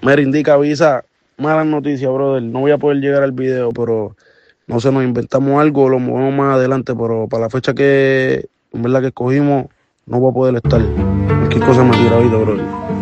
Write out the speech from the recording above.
Mira, indica, avisa, malas noticias, brother. No voy a poder llegar al video, pero no sé, nos inventamos algo, lo movemos más adelante, pero para la fecha que, en verdad, que escogimos, no voy a poder estar. Cualquier cosa me tira, ¿viste, brother?